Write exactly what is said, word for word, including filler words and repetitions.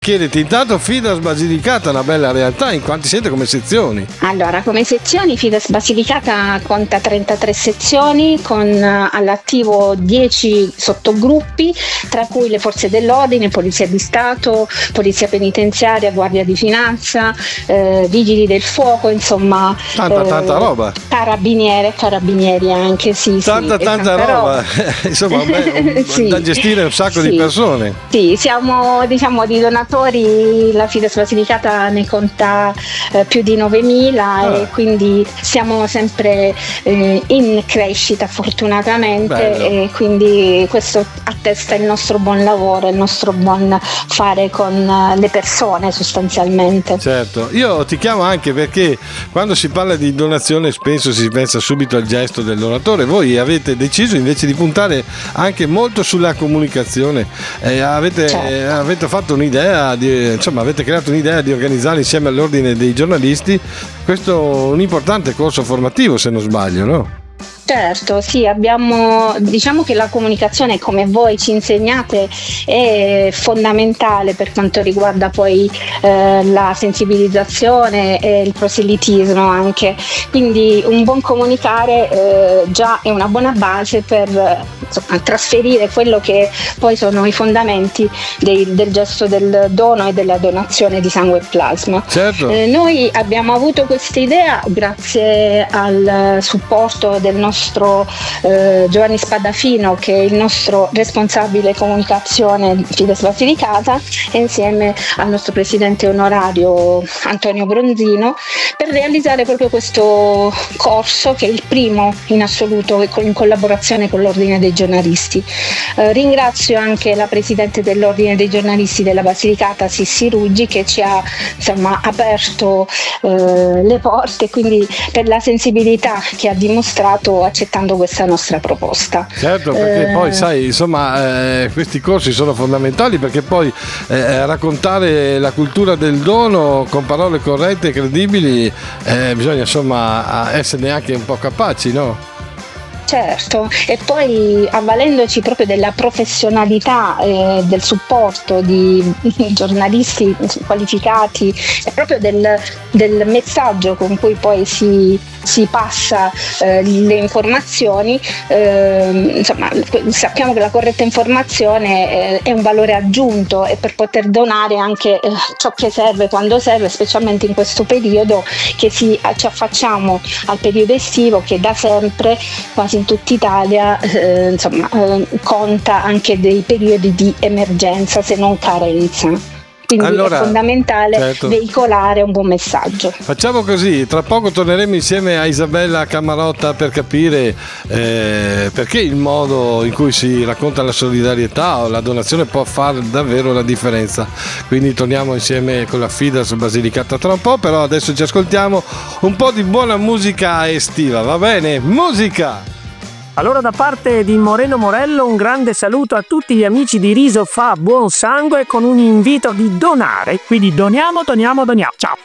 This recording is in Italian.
Chiediti intanto, Fides Basilicata è una bella realtà, in quanti siete come sezioni? Allora, come sezioni Fides Basilicata conta trentatré sezioni con uh, all'attivo dieci sottogruppi, tra cui le forze dell'ordine, Polizia di Stato, Polizia Penitenziaria, Guardia di Finanza, eh, Vigili del Fuoco, insomma Tanta eh, tanta roba. Carabiniere, carabinieri anche, sì. Tanta sì, tanta tanta roba, insomma un be- un- Sì. da gestire un sacco Sì. di persone. Sì, siamo diciamo di donatori, la Fides Basilicata ne conta eh, più di novemila Ah. e quindi siamo sempre eh, in crescita fortunatamente. Bello. E quindi questo attesta il nostro buon lavoro, il nostro buon fare con eh, le persone sostanzialmente. Certo, io ti chiamo anche perché quando si parla di donazione spesso si pensa subito al gesto del donatore. Voi avete deciso invece di puntare anche molto sulla comunicazione. Eh, avete, Certo. eh, avete fatto un'idea, di, insomma avete creato un'idea di organizzare insieme all'Ordine dei giornalisti questo un importante corso formativo, se non sbaglio, no? Certo, sì, abbiamo, diciamo che la comunicazione, come voi ci insegnate, è fondamentale per quanto riguarda poi eh, la sensibilizzazione e il proselitismo anche, quindi un buon comunicare eh, già è una buona base per eh, insomma, trasferire quello che poi sono i fondamenti dei- del gesto del dono e della donazione di sangue e plasma. Certo. Eh, noi abbiamo avuto questa idea grazie al supporto del nostro eh, Giovanni Spadafino, che è il nostro responsabile comunicazione di Fides Basilicata, e insieme al nostro presidente onorario Antonio Bronzino, per realizzare proprio questo corso, che è il primo in assoluto e con- in collaborazione con l'Ordine dei giornalisti. Eh, ringrazio anche la presidente dell'Ordine dei giornalisti della Basilicata, Sissi Ruggi, che ci ha insomma aperto eh, le porte, quindi per la sensibilità che ha dimostrato accettando questa nostra proposta. Certo, perché Eh, poi sai, insomma, eh, questi corsi sono fondamentali perché poi eh, raccontare la cultura del dono con parole corrette e credibili, eh, bisogna insomma esserne anche un po' capaci, no? Certo, e poi avvalendoci proprio della professionalità e del supporto di giornalisti qualificati e proprio del, del messaggio con cui poi si, si passa eh, le informazioni, eh, insomma sappiamo che la corretta informazione eh, è un valore aggiunto, e per poter donare anche eh, ciò che serve quando serve, specialmente in questo periodo che si, ci affacciamo al periodo estivo, che da sempre quasi in tutta Italia eh, insomma eh, conta anche dei periodi di emergenza, se non carenza. Quindi Allora, è fondamentale certo. veicolare un buon messaggio. Facciamo così, tra poco torneremo insieme a Isabella Camarotta per capire eh, perché il modo in cui si racconta la solidarietà o la donazione può fare davvero la differenza. Quindi torniamo insieme con la Fides Basilicata tra un po', però adesso ci ascoltiamo un po' di buona musica estiva, va bene? Musica! Allora, da parte di Moreno Morello, un grande saluto a tutti gli amici di Riso Fa Buon Sangue, con un invito di donare. Quindi doniamo, doniamo, doniamo. Ciao!